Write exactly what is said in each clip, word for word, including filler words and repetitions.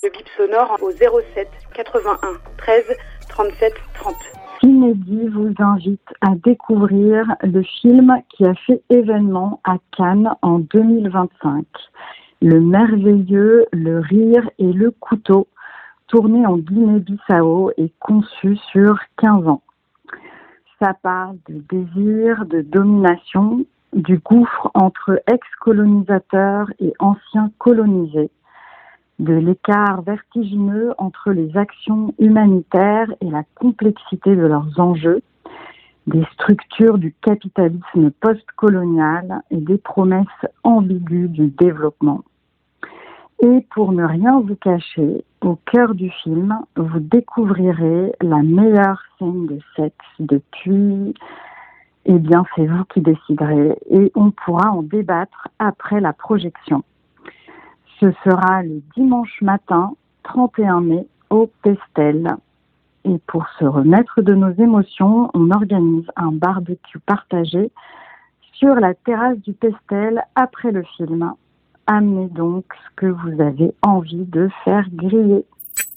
Le bip sonore au zéro sept quatre-vingt-un treize trente-sept trente. Cinédit vous invite à découvrir le film qui a fait événement à Cannes en deux mille vingt-cinq. Le merveilleux, le rire et le couteau, tourné en Guinée-Bissau et conçu sur quinze ans. Ça parle de désir, de domination, du gouffre entre ex-colonisateurs et anciens colonisés, de l'écart vertigineux entre les actions humanitaires et la complexité de leurs enjeux, des structures du capitalisme post-colonial et des promesses ambiguës du développement. Et pour ne rien vous cacher, au cœur du film, vous découvrirez la meilleure scène de sexe depuis... Eh bien, c'est vous qui déciderez et on pourra en débattre après la projection. Ce sera le dimanche matin, trente et un mai, au Pestel. Et pour se remettre de nos émotions, on organise un barbecue partagé sur la terrasse du Pestel après le film. Amenez donc ce que vous avez envie de faire griller.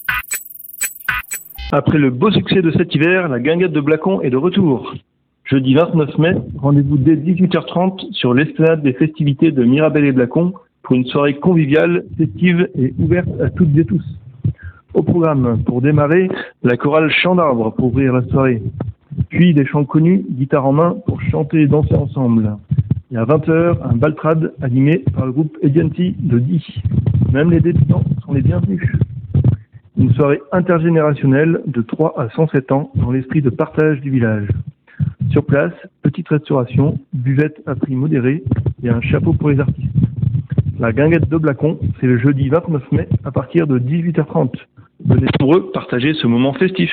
Après le beau succès de cet hiver, la guinguette de Blacon est de retour. Jeudi vingt-neuf mai, rendez-vous dès dix-huit heures trente sur l'esplanade des festivités de Mirabel et Blacon pour une soirée conviviale, festive et ouverte à toutes et tous. Au programme, pour démarrer, la chorale Chant d'Arbre pour ouvrir la soirée. Puis des chants connus, guitare en main, pour chanter et danser ensemble. Et à vingt heures, un baltrade animé par le groupe Edianti de Die. Même les débutants sont les bienvenus. Une soirée intergénérationnelle de trois à cent sept ans dans l'esprit de partage du village. Sur place, petite restauration, buvette à prix modéré et un chapeau pour les artistes. La guinguette de Blacon, c'est le jeudi vingt-neuf mai à partir de dix-huit heures trente. Venez nombreux partager ce moment festif.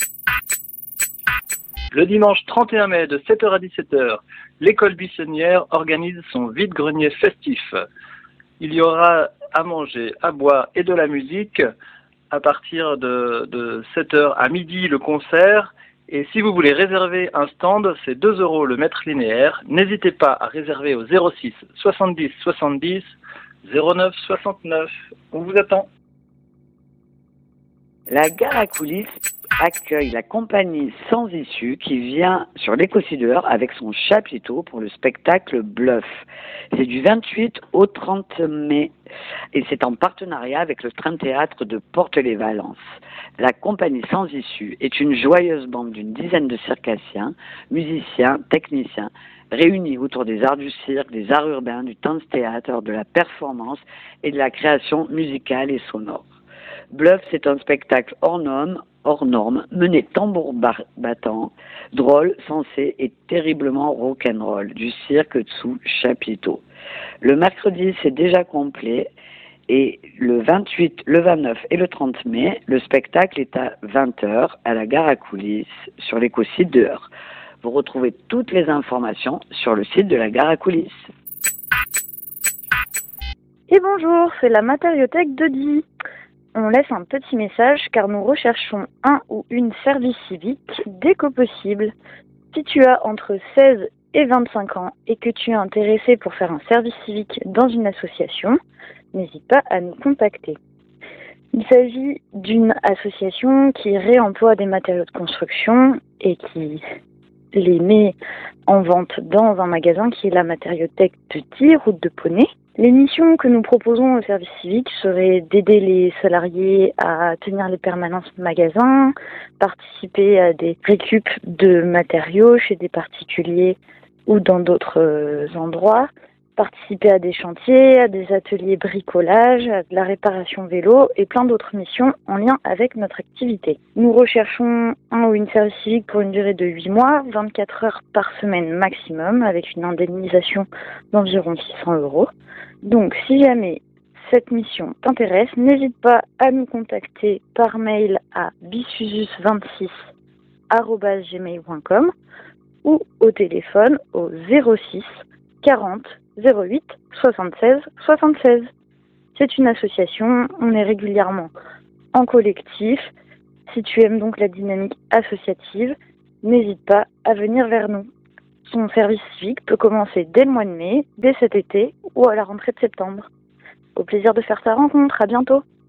Le dimanche trente et un mai de sept heures à dix-sept heures, l'école buissonnière organise son vide-grenier festif. Il y aura à manger, à boire et de la musique. À partir de, de sept heures à midi, le concert. Et si vous voulez réserver un stand, c'est deux euros le mètre linéaire. N'hésitez pas à réserver au zéro six soixante-dix soixante-dix zéro neuf soixante-neuf. On vous attend. La gare à coulisses accueille la compagnie Sans Issue qui vient sur l'Éco-Cideur avec son chapiteau pour le spectacle Bluff. C'est du vingt-huit au trente mai et c'est en partenariat avec le Train Théâtre de Porte-les-Valences. La compagnie Sans Issue est une joyeuse bande d'une dizaine de circassiens, musiciens, techniciens, réunis autour des arts du cirque, des arts urbains, du dance-théâtre, de la performance et de la création musicale et sonore. Bluff, c'est un spectacle hors norme, hors norme, mené tambour battant, drôle, sensé et terriblement rock'n'roll, du cirque sous chapiteau. Le mercredi, c'est déjà complet. Et le vingt-huit, le vingt-neuf et le trente mai, le spectacle est à vingt heures à la gare à coulisses sur l'Éco-Cideur. Vous retrouvez toutes les informations sur le site de la gare à coulisses. Et bonjour, c'est la matériothèque de Die. On laisse un petit message car nous recherchons un ou une service civique dès que possible. Si tu as entre seize et vingt-cinq ans et que tu es intéressé pour faire un service civique dans une association, n'hésite pas à nous contacter. Il s'agit d'une association qui réemploie des matériaux de construction et qui les met en vente dans un magasin qui est la matériothèque de Die, route de Poney. Les missions que nous proposons au service civique seraient d'aider les salariés à tenir les permanences magasins, participer à des récup de matériaux chez des particuliers ou dans d'autres endroits, participer à des chantiers, à des ateliers bricolage, à de la réparation vélo et plein d'autres missions en lien avec notre activité. Nous recherchons un ou une service civique pour une durée de huit mois, vingt-quatre heures par semaine maximum, avec une indemnisation d'environ six cents euros. Donc, si jamais cette mission t'intéresse, n'hésite pas à nous contacter par mail à bisusus vingt-six arobase gmail point com ou au téléphone au zéro six quarante zéro huit soixante-seize soixante-seize. C'est une association, on est régulièrement en collectif. Si tu aimes donc la dynamique associative, n'hésite pas à venir vers nous. Son service civique peut commencer dès le mois de mai, dès cet été ou à la rentrée de septembre. Au plaisir de faire ta rencontre, à bientôt.